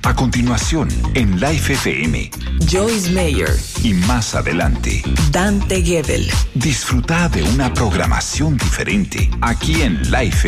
A continuación, en Life FM. Joyce Meyer. Y más adelante, Dante Gebel. Disfruta de una programación diferente aquí en Life